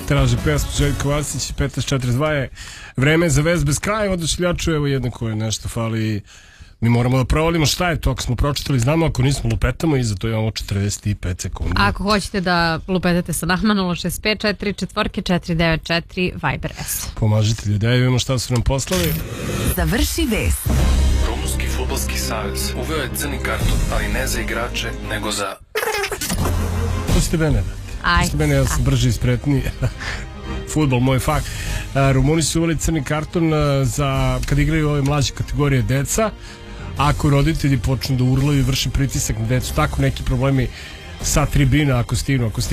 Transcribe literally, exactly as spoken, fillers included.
traže pesmu Željko Vasić, petnaest četrdeset dva je vreme za vest bez kraja. Odašljaču, evo jedno koje nešto fali. Mi moramo da provalimo šta je to, ako smo pročitali znamo, ako nismo lupetamo i za to imamo četrdeset pet sekundi. Ako hoćete da lupetate sa nama, nula šest pet četiri četiri četiri devet četiri Viber S. Pomažite ljudi, ajde vidimo šta su nam poslali. Završi vest. Rumunski fudbalski savez uveo je crni karton, ali ne za igrače, nego za... Pustite mene, pustite mene, ja sam brži i spretniji. Fudbal, moj fakt. Rumuni su uveli crni karton za kad igraju ove mlađe kategorije deca. Ako roditelji počnu da urlaju i vrši pritisak na decu, tako neki problemi sa tribina ako stignu, ako stignu